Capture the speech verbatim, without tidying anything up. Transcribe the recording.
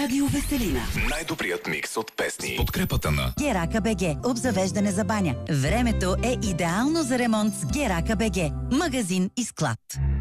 Радио Веселина. Най-добрият микс от песни. Подкрепата на Герака БГ. Обзавеждане за баня. Времето е идеално за ремонт с Герака БГ. Магазин и склад.